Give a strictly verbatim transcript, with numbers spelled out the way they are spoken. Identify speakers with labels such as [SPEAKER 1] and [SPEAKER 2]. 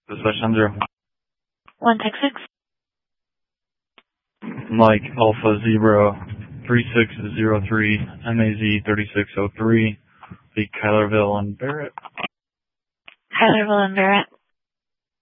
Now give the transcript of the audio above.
[SPEAKER 1] Dispatch on zero.
[SPEAKER 2] One six six.
[SPEAKER 1] Mike Alpha Zero three six zero three M A Z thirty six oh three. The Kylerville and Barrett.
[SPEAKER 2] Kylerville and Barrett.